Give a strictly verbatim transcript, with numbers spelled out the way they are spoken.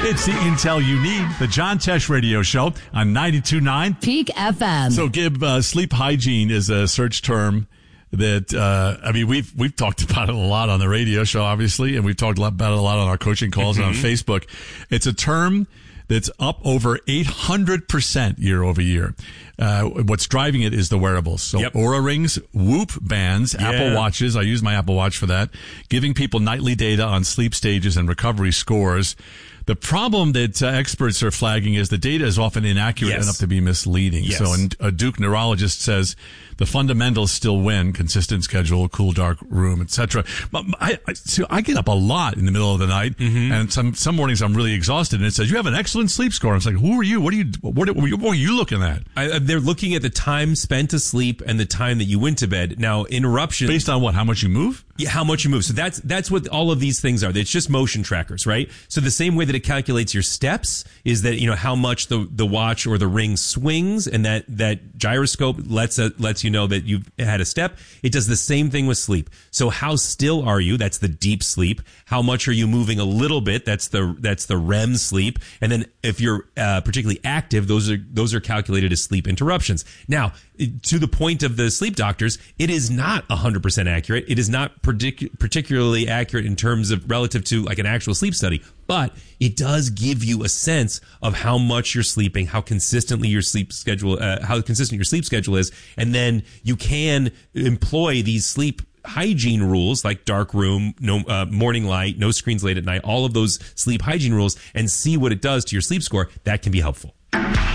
It's the intel you need. The John Tesh Radio Show on ninety-two point nine Peak F M. So, Gib, uh, sleep hygiene is a search term that, uh, I mean, we've, we've talked about it a lot on the radio show, obviously, and we've talked about it a lot on our coaching calls mm-hmm. and on Facebook. It's a term that's up over eight hundred percent year over year. Uh, what's driving it is the wearables. So yep. Oura Rings, Whoop bands, yeah. Apple Watches. I use my Apple Watch for that. Giving people nightly data on sleep stages and recovery scores. The problem that uh, experts are flagging is the data is often inaccurate yes. enough to be misleading. Yes. So and a Duke neurologist says the fundamentals still win: consistent schedule, cool, dark room, et cetera. But I, I, so I get up a lot in the middle of the night, mm-hmm. and some some mornings I'm really exhausted, and it says you have an excellent sleep score. And it's like, who are you? What are you? What, what, what are you looking at? I, they're looking at the time spent asleep and the time that you went to bed. Now, interruptions based on what? How much you move? Yeah, how much you move. So that's that's what all of these things are. It's just motion trackers, right? So the same way that it calculates your steps is that, you know, how much the the watch or the ring swings, and that that gyroscope lets uh, lets you know that you've had a step. It does the same thing with sleep. So how still are you? That's the deep sleep. How much are you moving a little bit? That's the that's the R E M sleep. And then if you're uh, particularly active, those are those are calculated as sleep interruptions. Now, to the point of the sleep doctors, it is not one hundred percent accurate. It is not partic- particularly accurate in terms of relative to like an actual sleep study, but it does give you a sense of how much you're sleeping, how consistently your sleep schedule, uh, how consistent your sleep schedule is, and then you can employ these sleep hygiene rules like dark room, no uh, morning light, no screens late at night, all of those sleep hygiene rules, and see what it does to your sleep score. That can be helpful.